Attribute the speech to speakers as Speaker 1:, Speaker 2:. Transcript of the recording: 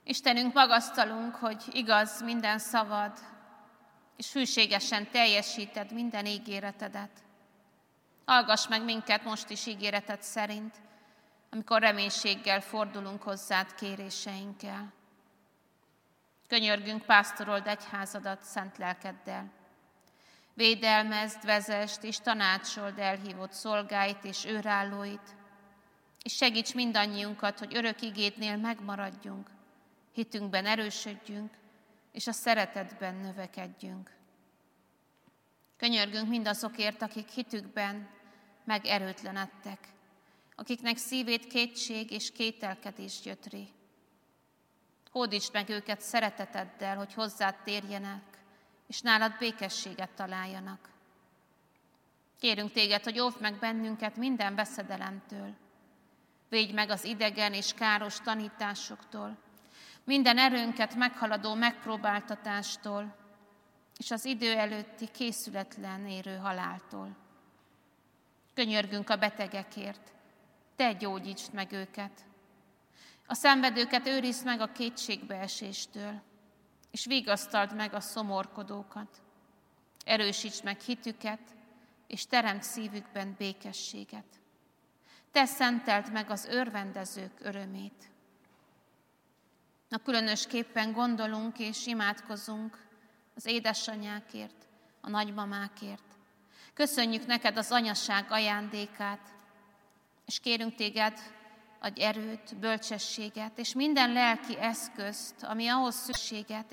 Speaker 1: Istenünk, magasztalunk, hogy igaz minden szavad, és hűségesen teljesíted minden ígéretedet. Hallgass meg minket most is ígéreted szerint, amikor reménységgel fordulunk hozzád kéréseinkkel. Könyörgünk, pásztorold egyházadat szent lelkeddel. Védelmezd, vezesd és tanácsold elhívott szolgáit és őrállóit, és segíts mindannyiunkat, hogy örök igédnél megmaradjunk, hitünkben erősödjünk, és a szeretetben növekedjünk. Könyörgünk mindazokért, akik hitükben megerőtlenedtek, akiknek szívét kétség és kételkedés gyötri. Hódítsd meg őket szereteteddel, hogy hozzád térjenek, és nálad békességet találjanak. Kérünk téged, hogy óvd meg bennünket minden veszedelemtől. Védj meg az idegen és káros tanításoktól, minden erőnket meghaladó megpróbáltatástól, és az idő előtti készületlen érő haláltól. Könyörgünk a betegekért, te gyógyítsd meg őket. A szenvedőket őrizd meg a kétségbeeséstől, és vigasztald meg a szomorkodókat. Erősítsd meg hitüket, és teremt szívükben békességet. Te szenteld meg az örvendezők örömét. Na, különösképpen gondolunk és imádkozunk az édesanyákért, a nagymamákért. Köszönjük neked az anyaság ajándékát, és kérünk téged, adj erőt, bölcsességet, és minden lelki eszközt, ami ahhoz szükséget,